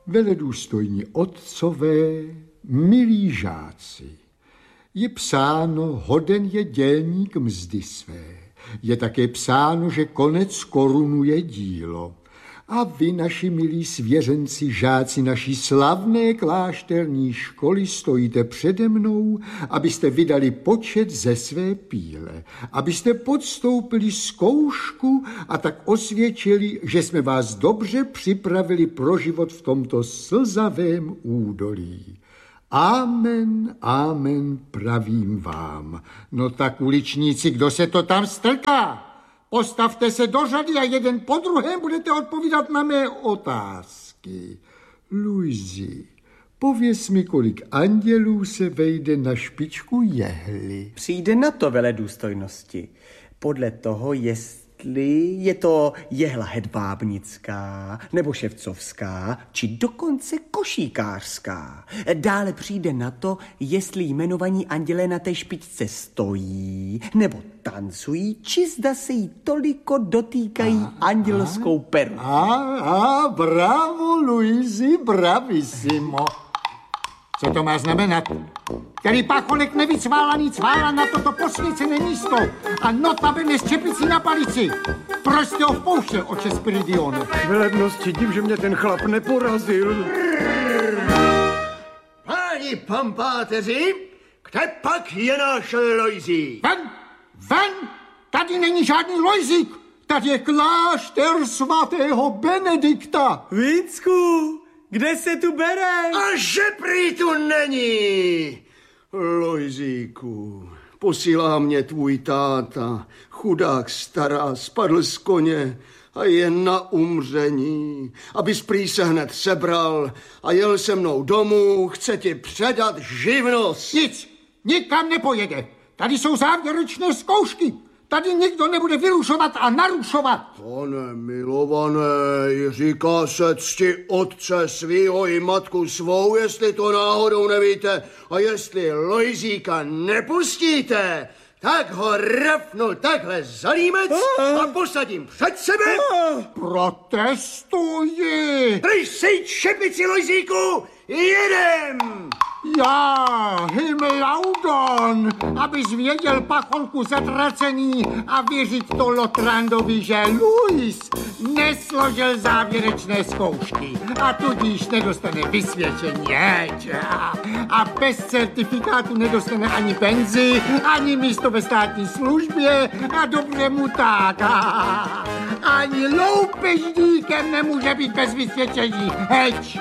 Veledůstojní otcové, milí žáci, je psáno, hoden je dělník mzdy své. Je také psáno, že konec korunuje dílo. A vy, naši milí svěřenci, žáci naší slavné klášterní školy, stojíte přede mnou, abyste vydali počet ze své píle, abyste podstoupili zkoušku a tak osvědčili, že jsme vás dobře připravili pro život v tomto slzavém údolí. Amen, amen, pravím vám. No tak, uličníci, kdo se to tam strká? Postavte se do řady a jeden po druhém budete odpovídat na mé otázky. Luizi, pověz mi, kolik andělů se vejde na špičku jehly. Přijde na to, veledůstojnosti. Podle toho, jestli je to jehla hedvábnická, nebo ševcovská, či dokonce košíkářská. Dále přijde na to, jestli jmenovaní andělé na té špičce stojí, nebo tancují, či zda se jí toliko dotýkají andělskou peru. Bravo, Luisi, bravissimo. Co to má znamenat? Který páchonek nevycválaný cvála na toto posvěcené místo a notabene s čepicí na palici. Proč jste ho vpouštěl, oče Spiridione? Velednosti, div, že mě ten chlap neporazil. Páni pampáteři, kde pak je náš Lojzík? Ven! Tady není žádný Lojzík! Tady je klášter svatého Benedikta! Vícku, kde se tu bere? A že prý tu není! Lojzíku, posílá mě tvůj táta, chudák stará, spadl z koně a je na umření. Abys prý se hned sebral a jel se mnou domů, chce ti předat živnost. Nic, nikam nepojede. Tady jsou závěrečné zkoušky. Tady nikdo nebude vyrušovat a narušovat. Pane milované, říká se cti otce svýho i matku svou, jestli to náhodou nevíte. A jestli Lojzíka nepustíte, tak ho rafnu takhle za límec a posadím před sebe. Protestuji. Pryč sejď šepici, Lojzíku, jedem! Já, Himlaudon, abys věděl, pacholku zatracený, a věřit to Lotrandovi, že Luis nesložil závěrečné zkoušky a tudíž nedostane vysvědčení. A bez certifikátu nedostane ani penzi, ani místo ve státní službě a dobře mu tak. Ani loupežníkem nemůže být bez vysvědčení. Heč!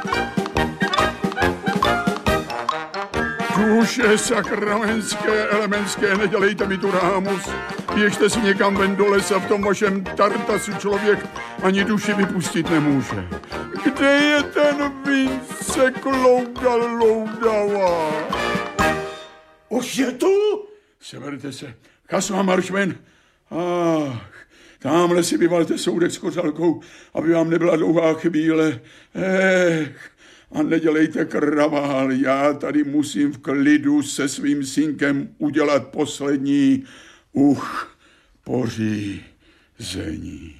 Duše sakramentské, elementské, nedělejte mi tu rámus. Běžte si někam ven do lesa, v tom vašem tartasu člověk ani duši vypustit nemůže. Kde je ten Vince Kloudal Loudava? Už je tu? Seberte se. Kasma, marš ven. Tamhle si vyvalte soudek s kořalkou, aby vám nebyla dlouhá chvíle. A nedělejte kravál, já tady musím v klidu se svým synkem udělat poslední pořízení.